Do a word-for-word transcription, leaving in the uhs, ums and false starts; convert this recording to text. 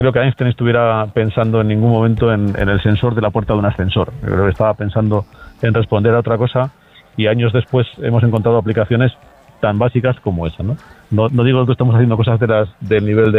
creo que Einstein estuviera pensando en ningún momento en, en el sensor de la puerta de un ascensor. Yo creo que estaba pensando en responder a otra cosa y años después hemos encontrado aplicaciones tan básicas como esa, ¿no? No, no digo que estamos haciendo cosas de las, del nivel de